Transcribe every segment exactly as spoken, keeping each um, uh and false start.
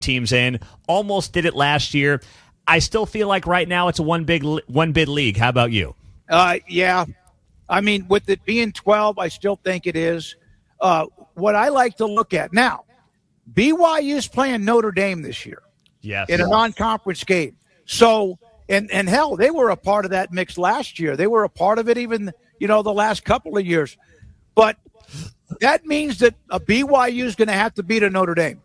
teams in. Almost did it last year. I still feel like right now it's a one big one bid league. How about you? Uh, yeah. I mean, with it being twelve, I still think it is. Uh, what I like to look at now, B Y U's playing Notre Dame this year. Yes. In a non-conference game. So, and, and hell, they were a part of that mix last year. They were a part of it even, you know, the last couple of years. But that means that a B Y U is going to have to beat a Notre Dame.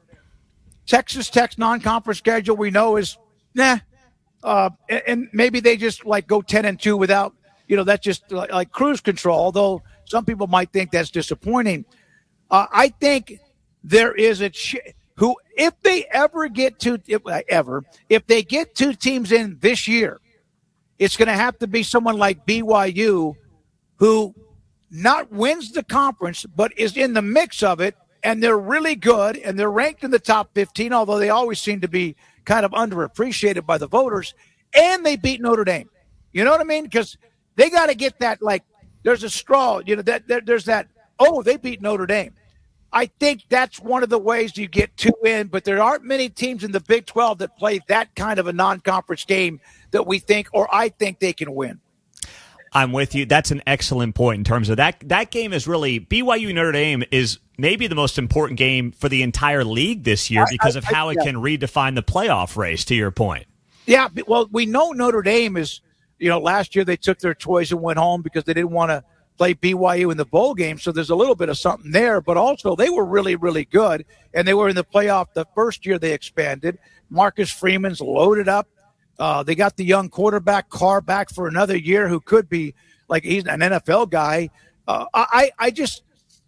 Texas Tech's non-conference schedule we know is, nah. Uh, and, and maybe they just, like, go ten and two without, you know, that's just like, like cruise control, although some people might think that's disappointing. Uh, I think there is a ch- – who, if they ever get two, if, ever, if they get two teams in this year, it's going to have to be someone like B Y U who not wins the conference, but is in the mix of it, and they're really good, and they're ranked in the top fifteen, although they always seem to be kind of underappreciated by the voters, and they beat Notre Dame. You know what I mean? Because they got to get that, like, there's a straw, you know, that there, there's that, oh, they beat Notre Dame. I think that's one of the ways you get two in, but there aren't many teams in the Big twelve that play that kind of a non-conference game that we think, or I think they can win. I'm with you. That's an excellent point in terms of that. That game is really, B Y U Notre Dame is maybe the most important game for the entire league this year because of how it can redefine the playoff race, to your point. Yeah, well, we know Notre Dame is, you know, last year they took their toys and went home because they didn't want to play B Y U in the bowl game, so there's a little bit of something there. But also, they were really, really good, and they were in the playoff the first year they expanded. Marcus Freeman's loaded up. Uh, they got the young quarterback Carr back for another year, who could be like he's an N F L guy. Uh, I, I just,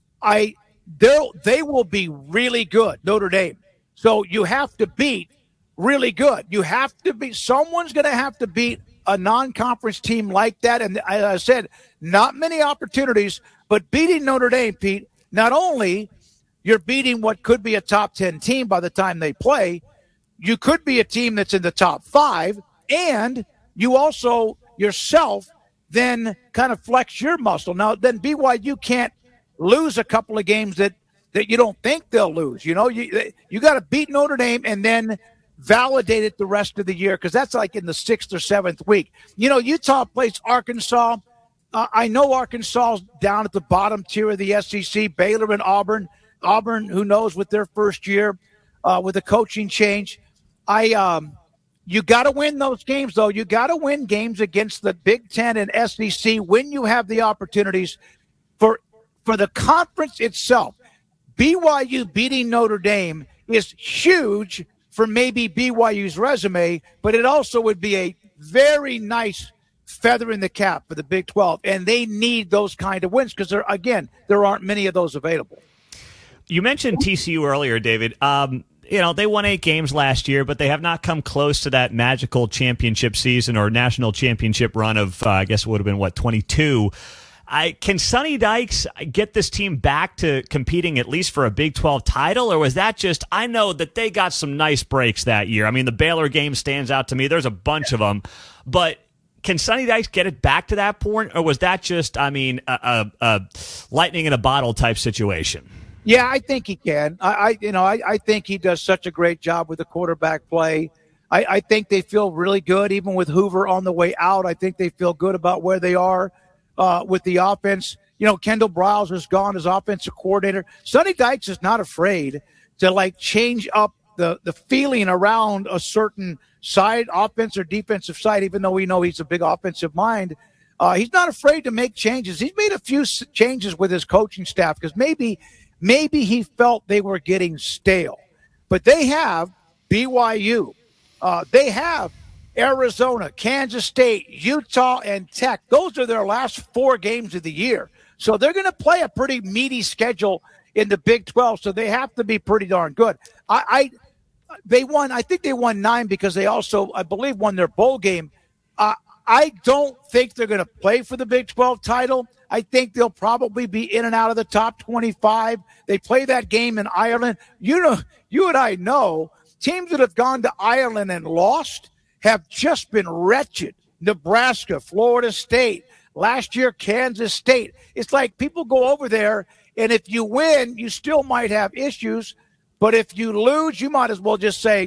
I, they'll, they will be really good, Notre Dame. So you have to beat really good. You have to be. Someone's going to have to beat a non-conference team like that. And as I said, not many opportunities, but beating Notre Dame, Pete, not only you're beating what could be a top ten team by the time they play, you could be a team that's in the top five, and you also yourself then kind of flex your muscle. Now, then B Y U can't lose a couple of games that, that you don't think they'll lose. You know, you, you got to beat Notre Dame and then validate it the rest of the year, because that's like in the sixth or seventh week. You know, Utah plays Arkansas. Uh, I know Arkansas's down at the bottom tier of the S E C. Baylor and Auburn. Auburn, who knows, with their first year uh, with a coaching change. I um, you got to win those games, though. You got to win games against the Big Ten and S E C when you have the opportunities for for the conference itself. B Y U beating Notre Dame is huge for maybe B Y U's resume, but it also would be a very nice feather in the cap for the Big twelve, and they need those kind of wins because, there, again, there aren't many of those available. You mentioned T C U earlier, David. Um, you know, they won eight games last year, but they have not come close to that magical championship season or national championship run of, uh, I guess it would have been, what, twenty-two. I, can Sonny Dykes get this team back to competing at least for a Big twelve title, or was that just, I know that they got some nice breaks that year. I mean, the Baylor game stands out to me. There's a bunch of them. But can Sonny Dykes get it back to that point, or was that just, I mean, a, a, a lightning in a bottle type situation? Yeah, I think he can. I, I you know, I, I think he does such a great job with the quarterback play. I, I think they feel really good, even with Hoover on the way out. I think they feel good about where they are. Uh, with the offense. You know, Kendall Briles is gone as offensive coordinator. Sonny Dykes is not afraid to, like, change up the, the feeling around a certain side, offense or defensive side, even though we know he's a big offensive mind. Uh, he's not afraid to make changes. He's made a few s- changes with his coaching staff because maybe, maybe he felt they were getting stale. But they have B Y U. Uh, they have Arizona, Kansas State, Utah, and Tech. Those are their last four games of the year. So they're going to play a pretty meaty schedule in the Big twelve, so they have to be pretty darn good. I, I They won, I think they won nine because they also, I believe, won their bowl game. Uh, I don't think they're going to play for the Big twelve title. I think they'll probably be in and out of the top twenty-five. They play that game in Ireland. You know, you and I know teams that have gone to Ireland and lost have just been wretched. Nebraska, Florida State, last year Kansas State. It's like people go over there, and if you win, you still might have issues. But if you lose, you might as well just say,